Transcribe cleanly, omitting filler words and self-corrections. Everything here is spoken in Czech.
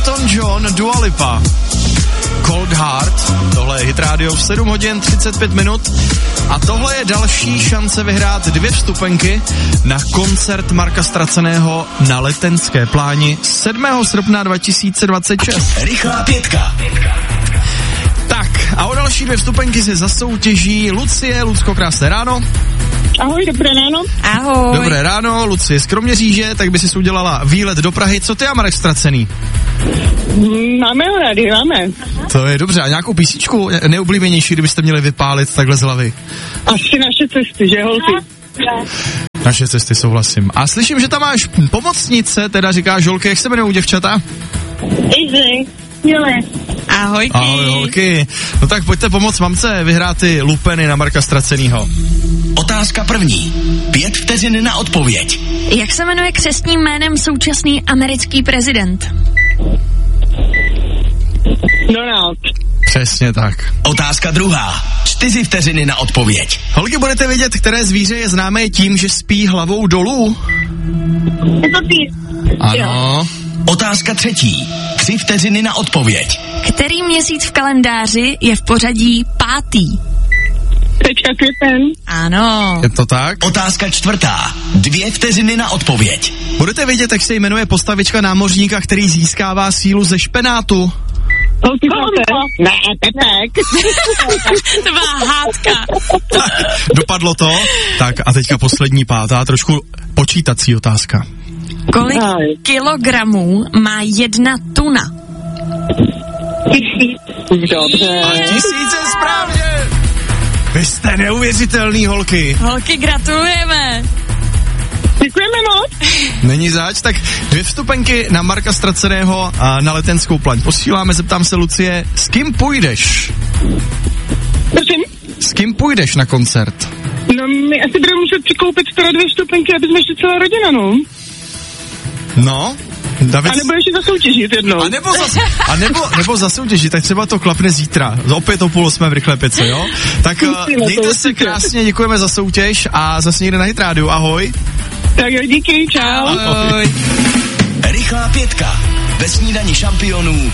Elton John, Dua Lipa, Cold Heart, tohle je Hit Radio v 7 hodin 35 minut a tohle je další šance vyhrát 2 vstupenky na koncert Marka Straceného na Letenské pláni 7. srpna 2026. Rychlá pětka. Tak a o další 2 vstupenky se zasoutěží Lucie. Lucko, krásné ráno. Ahoj, dobré ráno. Ahoj. Dobré ráno, Lucie z Kroměříže, tak by si udělala výlet do Prahy. Co ty a Marek Stracený? Máme ho rádi, máme. To je dobře. A nějakou písničku nejoblíbenější, kdybyste měli vypálit takhle z hlavy? Asi Naše cesty, že holky? Naše cesty, souhlasím. A slyším, že tam máš pomocnice, teda říkáš holky, jak se jmenují děvčata? Izzy. Jule. Ahojky. Ahoj holky. No tak pojďte pomoct mamce vyhrát ty lupeny na Marka Stracenýho. Otázka první. 5 vteřin na odpověď. Jak se jmenuje křestním jménem současný americký prezident? Donald. Přesně tak. Otázka druhá. 4 vteřiny na odpověď. Holky, budete vědět, které zvíře je známé tím, že spí hlavou dolů? Je to ty. Ano. Otázka třetí. 3 vteřiny na odpověď. Který měsíc v kalendáři je v pořadí 5. Teďka květen. Ano. Je to tak? Otázka čtvrtá. 2 vteřiny na odpověď. Budete vědět, jak se jmenuje postavička námořníka, který získává sílu ze špenátu? Ne, Pepek. To byla hádka. Tak, dopadlo to. Tak a teďka poslední, 5. trošku počítací otázka. Kolik kilogramů má 1 tuna? 1000. Dobře. A 1000 je správně. Vy jste neuvěřitelný, holky. Holky, gratulujeme. Děkujeme moc. Není zač, tak 2 vstupenky na Marka Straceného a na Letenskou plaň posíláme. Zeptám se, Lucie, s kým půjdeš? Prosím? S kým půjdeš na koncert? No, my asi budeme muset přikoupit skoro 2 vstupenky, aby jsme šli celá rodina, no. No, David... A nebo ještě zasoutěžit jednou. A nebo zasoutěžit, tak třeba to klapne zítra. Opět o 7:30 v Rychlé pětce, jo? Tak mějte se krásně, děkujeme za soutěž a zase někde na Hit Radio. Ahoj. Tak jo, díky, čau. Ahoj. Rychlá pětka. Ve snídani šampionů